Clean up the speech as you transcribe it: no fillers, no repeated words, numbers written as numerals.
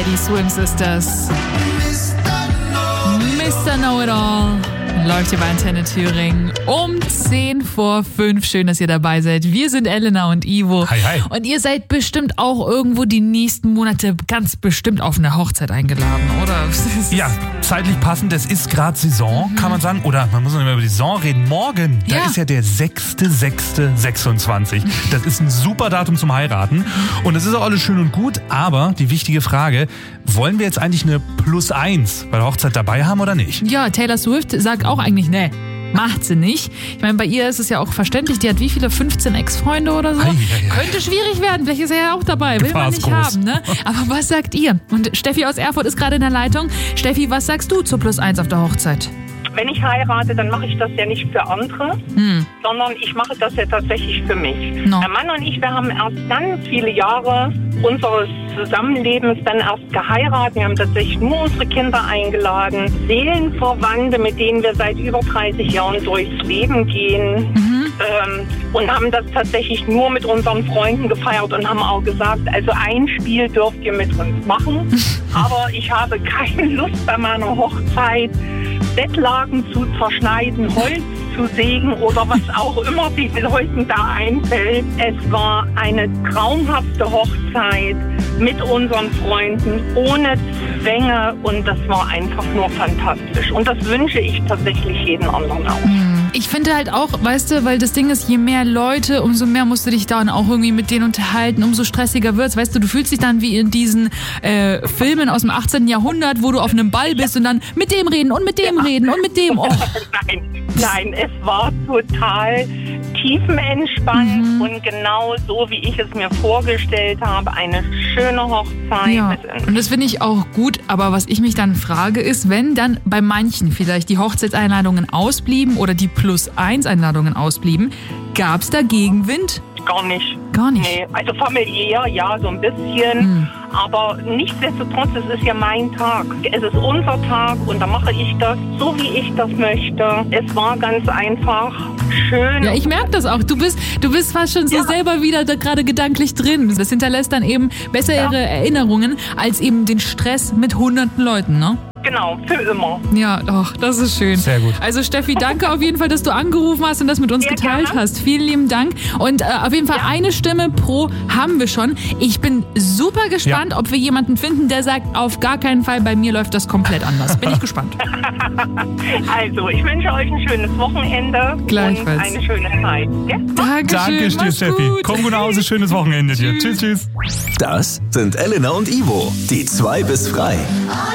die Swim Sisters. Mr. Know-It-All läuft hier bei Antenne Thüringen um 10:05. Schön, dass ihr dabei seid. Wir sind Elena und Ivo. Hi, hi. Und ihr seid bestimmt auch irgendwo die nächsten Monate ganz bestimmt auf eine Hochzeit eingeladen, oder? Ja, zeitlich passend. Es ist gerade Saison, kann man sagen. Oder man muss noch nicht mehr über die Saison reden. Morgen, da ist ja der 6.6.26. Das ist ein super Datum zum Heiraten. Und das ist auch alles schön und gut. Aber die wichtige Frage, wollen wir jetzt eigentlich eine +1 bei der Hochzeit dabei haben oder nicht? Ja, Taylor Swift sagt auch eigentlich, nee, macht sie nicht. Ich meine, bei ihr ist es ja auch verständlich, die hat wie viele? 15 Ex-Freunde oder so? Könnte schwierig werden, vielleicht ist er ja auch dabei, will man nicht haben, ne? Aber was sagt ihr? Und Steffi aus Erfurt ist gerade in der Leitung. Steffi, was sagst du zur +1 auf der Hochzeit? Wenn ich heirate, dann mache ich das ja nicht für andere, sondern ich mache das ja tatsächlich für mich. No. Mein Mann und ich, wir haben erst ganz viele Jahre unseres Zusammenlebens dann erst geheiratet. Wir haben tatsächlich nur unsere Kinder eingeladen, Seelenverwandte, mit denen wir seit über 30 Jahren durchs Leben gehen. Und haben das tatsächlich nur mit unseren Freunden gefeiert und haben auch gesagt, also ein Spiel dürft ihr mit uns machen, aber ich habe keine Lust bei meiner Hochzeit, Bettlaken zu zerschneiden, Holz zu sägen oder was auch immer den Leuten da einfällt. Es war eine traumhafte Hochzeit mit unseren Freunden, ohne Zwänge, und das war einfach nur fantastisch. Und das wünsche ich tatsächlich jedem anderen auch. Ich finde halt auch, weißt du, weil das Ding ist, je mehr Leute, umso mehr musst du dich dann auch irgendwie mit denen unterhalten, umso stressiger wird's. Weißt du, du fühlst dich dann wie in diesen Filmen aus dem 18. Jahrhundert, wo du auf einem Ball bist und dann mit dem reden und mit dem reden und mit dem. Oh. Nein, es war total tiefenentspannt und genau so, wie ich es mir vorgestellt habe. Eine schöne Hochzeit. Ja, und das finde ich auch gut, aber was ich mich dann frage ist, wenn dann bei manchen vielleicht die Hochzeitseinladungen ausblieben oder die +1-Einladungen ausblieben, gab es da Gegenwind? Gar nicht. Gar nicht? Nee, also familiär, ja, so ein bisschen. Aber nichtsdestotrotz, es ist ja mein Tag. Es ist unser Tag und da mache ich das so, wie ich das möchte. Es war ganz einfach schön. Ja, ich merke das auch. Du bist fast schon so selber wieder da gerade gedanklich drin. Das hinterlässt dann eben bessere Erinnerungen als eben den Stress mit hunderten Leuten, ne? Genau, für immer. Ja, doch, das ist schön. Sehr gut. Also Steffi, danke auf jeden Fall, dass du angerufen hast und das mit uns geteilt hast. Vielen lieben Dank. Und auf jeden Fall eine Stimme pro haben wir schon. Ich bin super gespannt, ob wir jemanden finden, der sagt, auf gar keinen Fall, bei mir läuft das komplett anders. Bin ich gespannt. Also, ich wünsche euch ein schönes Wochenende. Gleichfalls. Und eine schöne Zeit. Ja? Danke dir, Steffi. Gut. Komm gut nach Hause, schönes Wochenende dir. Tschüss, tschüss. Das sind Elena und Ivo, die 2 bis frei.